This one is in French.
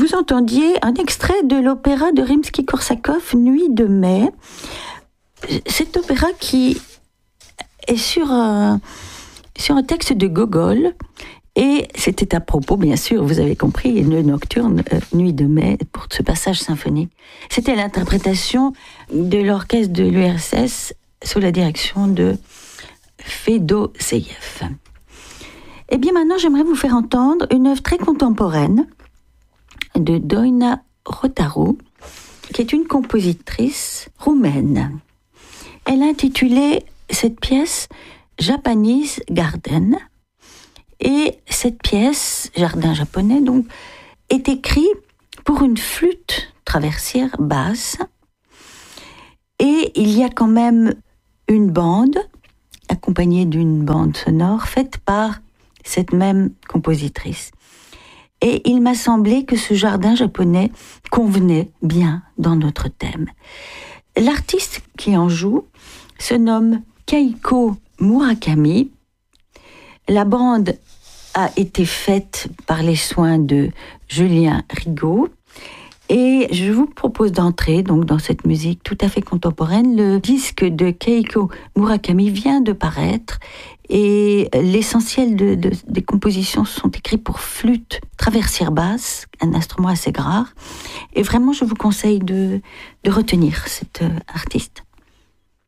vous entendiez un extrait de l'opéra de Rimsky-Korsakov, Nuit de mai. Cet opéra qui est sur un texte de Gogol, et c'était à propos, bien sûr, vous avez compris, une nocturne, Nuit de mai, pour ce passage symphonique. C'était l'interprétation de l'orchestre de l'URSS sous la direction de Fedoseev. Et bien maintenant, j'aimerais vous faire entendre une œuvre très contemporaine de Doina Rotaru, qui est une compositrice roumaine. Elle a intitulé cette pièce Japanese Garden, et cette pièce, Jardin japonais, donc, est écrite pour une flûte traversière basse, et il y a quand même une bande, accompagnée d'une bande sonore, faite par cette même compositrice. Et il m'a semblé que ce jardin japonais convenait bien dans notre thème. L'artiste qui en joue se nomme Keiko Murakami. La bande a été faite par les soins de Julien Rigaud. Et je vous propose d'entrer donc dans cette musique tout à fait contemporaine. Le disque de Keiko Murakami vient de paraître et l'essentiel des compositions sont écrites pour flûte traversière basse, un instrument assez rare. Et vraiment, je vous conseille de retenir cet artiste.